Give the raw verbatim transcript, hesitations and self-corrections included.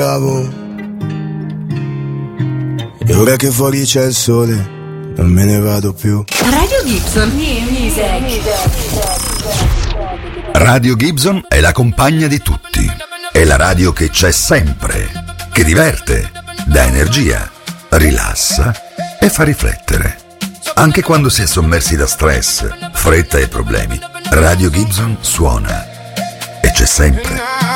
E ora che fuori c'è il sole, non me ne vado più. Radio Gibson Music. Radio Gibson è la compagna di tutti. È la radio che c'è sempre, che diverte, dà energia, rilassa e fa riflettere. Anche quando si è sommersi da stress, fretta e problemi, Radio Gibson suona e c'è sempre.